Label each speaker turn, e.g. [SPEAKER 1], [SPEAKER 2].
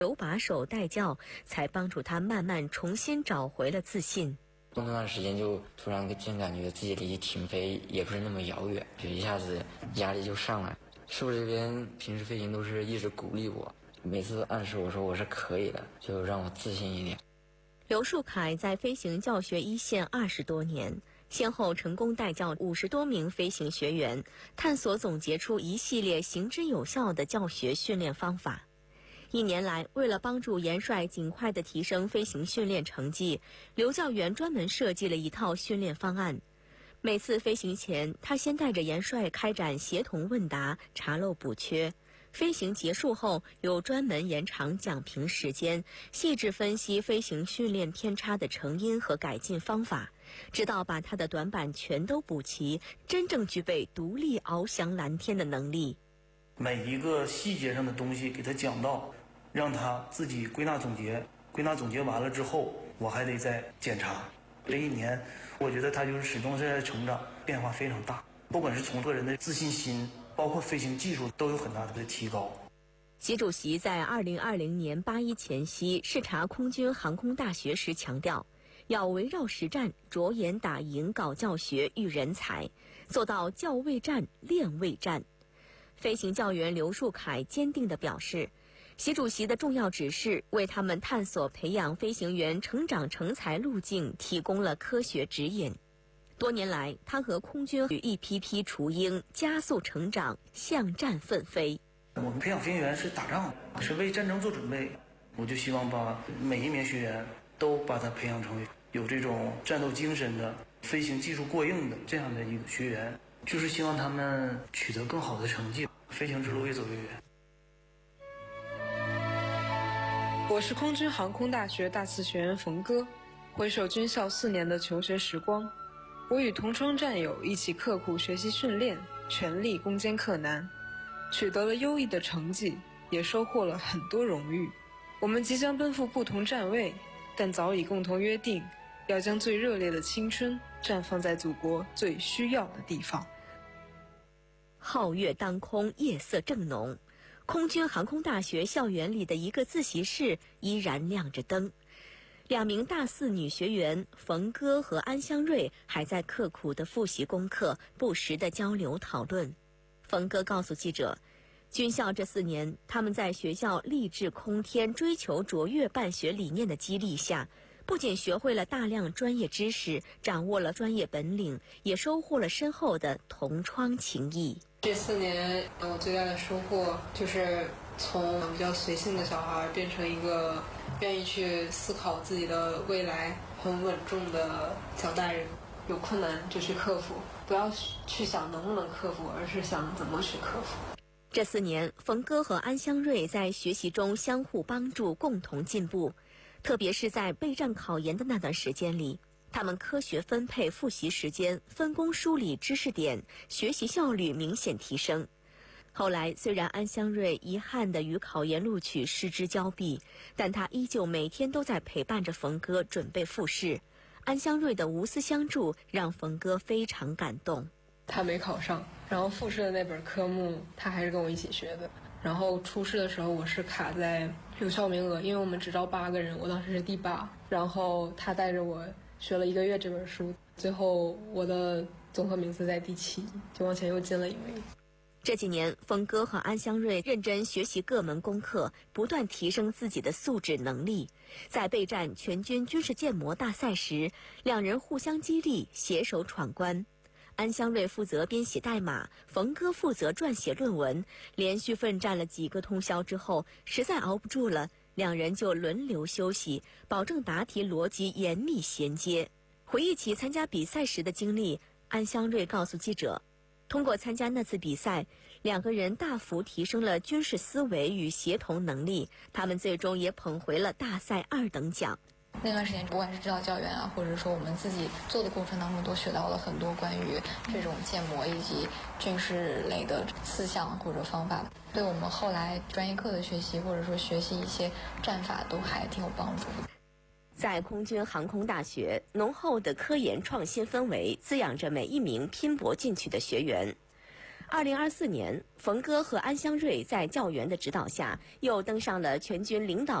[SPEAKER 1] 手把手带教，才帮助他慢慢重新找回了自信。
[SPEAKER 2] 那段时间就突然感觉自己离停飞也不是那么遥远，就一下子压力就上来。师傅这边平时飞行都是一直鼓励我，每次暗示我说我是可以的，就让我自信一点。
[SPEAKER 1] 刘树凯在飞行教学一线20多年，先后成功带教50多名飞行学员，探索总结出一系列行之有效的教学训练方法。1年来，为了帮助严帅尽快地提升飞行训练成绩，刘教员专门设计了一套训练方案。每次飞行前，他先带着严帅开展协同问答，查漏补缺。飞行结束后，有专门延长讲评时间，细致分析飞行训练偏差的成因和改进方法，直到把他的短板全都补齐，真正具备独立翱翔蓝天的能力。
[SPEAKER 3] 每一个细节上的东西给他讲到，让他自己归纳总结，归纳总结完了之后，我还得再检查。这1年，我觉得他就是始终是在成长，变化非常大，不管是从个人的自信心，包括飞行技术都有很大的提高。
[SPEAKER 1] 习主席在2020年8·1前夕视察空军航空大学时强调，要围绕实战，着眼打赢搞教学育人才，做到教为战，练为战。飞行教员刘树凯坚定地表示，习主席的重要指示为他们探索培养飞行员成长成才路径提供了科学指引。多年来，他和空军一批批雏鹰加速成长，向战奋飞。
[SPEAKER 3] 我们培养飞行员是打仗，是为战争做准备。我就希望把每一名学员都把他培养成为有这种战斗精神的、飞行技术过硬的这样的一个学员，就是希望他们取得更好的成绩，飞行之路越走越远。
[SPEAKER 4] 我是空军航空大学大四学员冯哥，回首军校4年的求学时光，我与同窗战友一起刻苦学习训练，全力攻坚克难，取得了优异的成绩，也收获了很多荣誉。我们即将奔赴不同站位，但早已共同约定，要将最热烈的青春绽放在祖国最需要的地方。
[SPEAKER 1] 皓月当空，夜色正浓，空军航空大学校园里的一个自习室依然亮着灯。2名大4女学员冯哥和安香瑞还在刻苦地复习功课，不时地交流讨论。冯哥告诉记者，军校这4年，他们在学校励志空天、追求卓越办学理念的激励下，不仅学会了大量专业知识，掌握了专业本领，也收获了深厚的同窗情谊。
[SPEAKER 4] 这4年，我最大的收获就是从比较随性的小孩变成一个愿意去思考自己的未来、很稳重的小大人。有困难就去克服，不要去想能不能克服，而是想怎么去克服。
[SPEAKER 1] 这4年，冯哥和安香瑞在学习中相互帮助，共同进步。特别是在备战考研的那段时间里，他们科学分配复习时间，分工梳理知识点，学习效率明显提升。后来，虽然安香瑞遗憾地与考研录取失之交臂，但他依旧每天都在陪伴着冯哥准备复试。安香瑞的无私相助让冯哥非常感动。
[SPEAKER 4] 他没考上，然后复试的那本科目他还是跟我一起学的。然后初试的时候我是卡在有效名额，因为我们只招8个人，我当时是第8。然后他带着我学了1个月这本书，最后我的综合名次在第7，就往前又进了1位。
[SPEAKER 1] 这几年，冯哥和安香瑞认真学习各门功课，不断提升自己的素质能力。在备战全军军事建模大赛时，2人互相激励，携手闯关。安香瑞负责编写代码，冯哥负责撰写论文。连续奋战了几个通宵之后，实在熬不住了，2人就轮流休息，保证答题逻辑严密衔接。回忆起参加比赛时的经历，安香瑞告诉记者，通过参加那次比赛，2个人大幅提升了军事思维与协同能力，他们最终也捧回了大赛2等奖。
[SPEAKER 5] 那段时间，不管是指导教员啊，或者说我们自己做的过程当中，都学到了很多关于这种建模以及军事类的思想或者方法，对我们后来专业课的学习，或者说学习一些战法，都还挺有帮助的。
[SPEAKER 1] 在空军航空大学，浓厚的科研创新氛围滋养着每一名拼搏进取的学员。 2024年，冯哥和安湘瑞在教员的指导下，又登上了全军领导